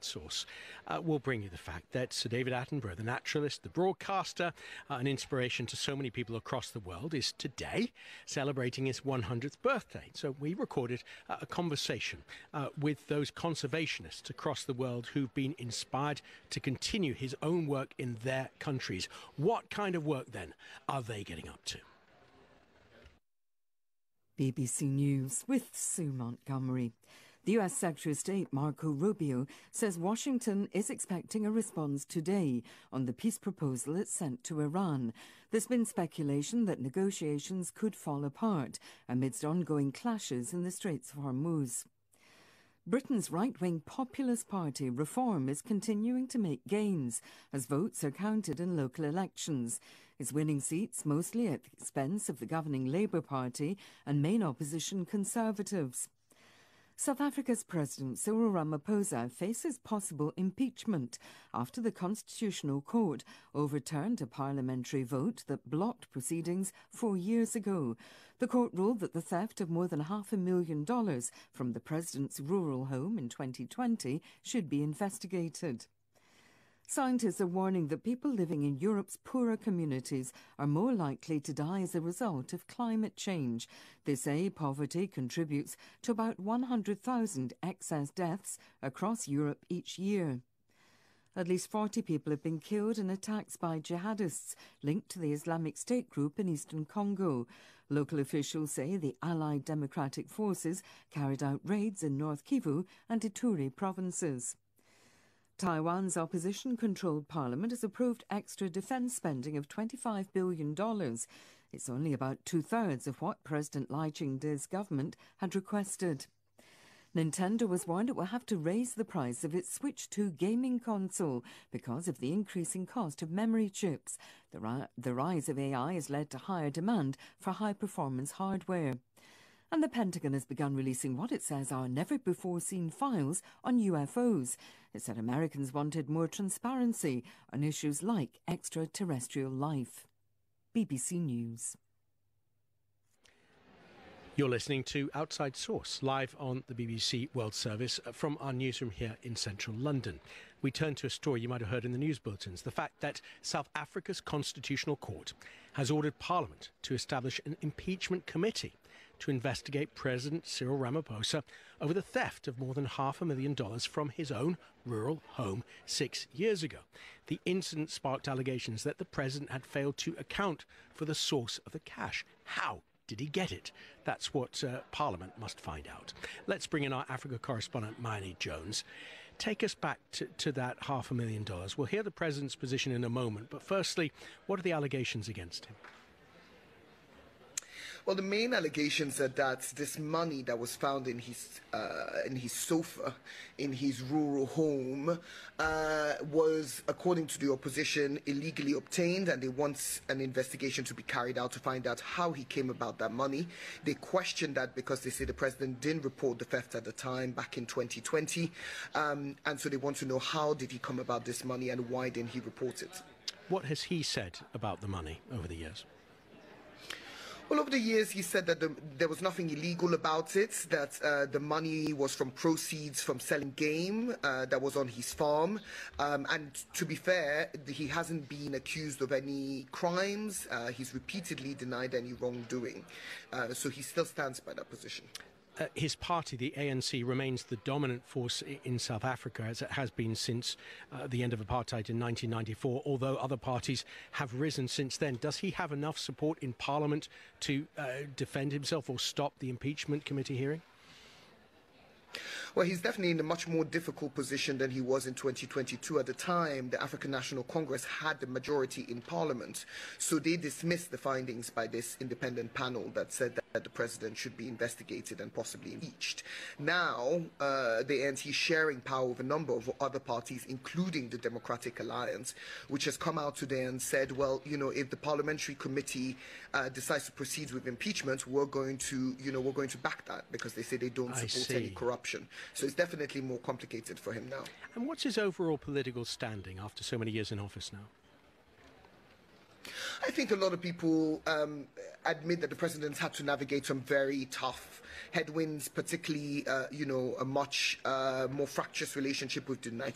Source, we'll bring you the fact that Sir David Attenborough, the naturalist, the broadcaster, an inspiration to so many people across the world, is today celebrating his 100th birthday. So we recorded a conversation with those conservationists across the world who've been inspired to continue his own work in their countries. What kind of work, then, are they getting up to? BBC News with Sue Montgomery. The US Secretary of State Marco Rubio says Washington is expecting a response today on the peace proposal it sent to Iran. There's been speculation that negotiations could fall apart amidst ongoing clashes in the Straits of Hormuz. Britain's right-wing Populist Party Reform is continuing to make gains as votes are counted in local elections. It's winning seats mostly at the expense of the governing Labour Party and main opposition Conservatives. South Africa's President Cyril Ramaphosa faces possible impeachment after the Constitutional Court overturned a parliamentary vote that blocked proceedings 4 years ago. The court ruled that the theft of more than $500,000 from the president's rural home in 2020 should be investigated. Scientists are warning that people living in Europe's poorer communities are more likely to die as a result of climate change. They say poverty contributes to about 100,000 excess deaths across Europe each year. At least 40 people have been killed in attacks by jihadists linked to the Islamic State group in eastern Congo. Local officials say the Allied Democratic Forces carried out raids in North Kivu and Ituri provinces. Taiwan's opposition-controlled parliament has approved extra defence spending of $25 billion. It's only about two-thirds of what President Lai Ching-te's government had requested. Nintendo was warned it will have to raise the price of its Switch 2 gaming console because of the increasing cost of memory chips. The rise of AI has led to higher demand for high-performance hardware. And the Pentagon has begun releasing what it says are never-before-seen files on UFOs. It said Americans wanted more transparency on issues like extraterrestrial life. BBC News. You're listening to Outside Source, live on the BBC World Service from our newsroom here in central London. We turn to a story you might have heard in the news bulletins, the fact that South Africa's Constitutional Court has ordered Parliament to establish an impeachment committee to investigate President Cyril Ramaphosa over the theft of more than $500,000 from his own rural home 6 years ago. The incident sparked allegations that the president had failed to account for the source of the cash. How did he get it? That's what Parliament must find out. Let's bring in our Africa correspondent, Mayeni Jones. Take us back to that $500,000. We'll hear the president's position in a moment, but firstly, what are the allegations against him? Well, the main allegations are that this money that was found in his sofa in his rural home was, according to the opposition, illegally obtained, and they want an investigation to be carried out to find out how he came about that money. They question that because they say the president didn't report the theft at the time back in 2020, and so they want to know how did he come about this money and why didn't he report it. What has he said about the money over the years? Well, over the years, he said that there was nothing illegal about it, that the money was from proceeds from selling game that was on his farm. And to be fair, he hasn't been accused of any crimes. He's repeatedly denied any wrongdoing. So he still stands by that position. His party, the ANC, remains the dominant force in South Africa, as it has been since the end of apartheid in 1994, although other parties have risen since then. Does he have enough support in Parliament to defend himself or stop the impeachment committee hearing? Well, he's definitely in a much more difficult position than he was in 2022. At the time, the African National Congress had the majority in Parliament, so they dismissed the findings by this independent panel that said that the president should be investigated and possibly impeached. Now, the ANC is sharing power with a number of other parties, including the Democratic Alliance, which has come out today and said, well, you know, if the parliamentary committee decides to proceed with impeachment, we're going to back that, because they say they don't support any corruption. So it's definitely more complicated for him now. And what's his overall political standing after so many years in office now? I think a lot of people admit that the president's had to navigate some very tough headwinds, particularly, a much more fractious relationship with the United